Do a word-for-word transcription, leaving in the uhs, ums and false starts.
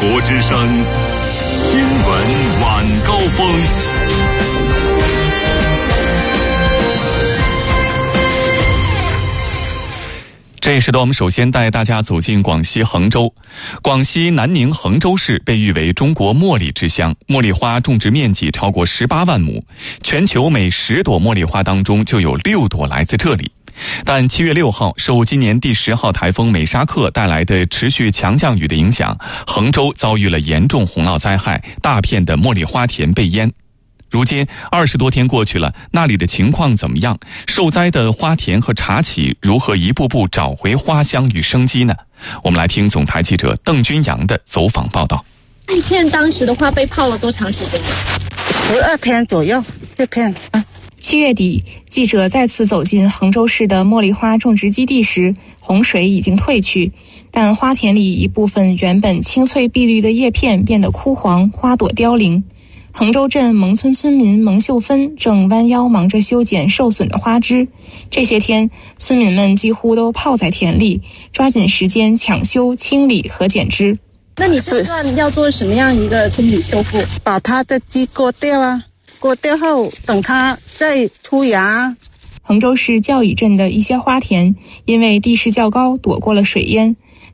活之声新闻晚高峰。这一时段，我们首先带大家走进广西衡州。广西南宁衡州市被誉为中国茉莉之乡，茉莉花种植面积超过十八万亩，全球每十朵茉莉花当中就有六朵来自这里。但七月六号，受今年第十号台风美沙克带来的持续强降雨的影响，衡州遭遇了严重洪涝灾害，大片的茉莉花田被淹。如今二十多天过去了，那里的情况怎么样？受灾的花田和茶企如何一步步找回花香与生机呢？我们来听总台记者邓君阳的走访报道。 这片当时的话被泡了多长时间？ 十二天左右。这片啊， 七月底，记者再次走进衡州市的茉莉花种植基地时，洪水已经退去，但花田里一部分原本青翠碧绿的叶片变得枯黄，花朵凋零。衡州镇蒙村村民蒙秀芬正弯腰忙着修剪受损的花枝。这些天，村民们几乎都泡在田里，抓紧时间抢修、清理和剪枝。 那你这段要做什么样一个清理修复？ 把它的枝割掉啊，割掉后等它再出芽。 衡州市教乙镇的一些花田因为地势较高，躲过了水淹，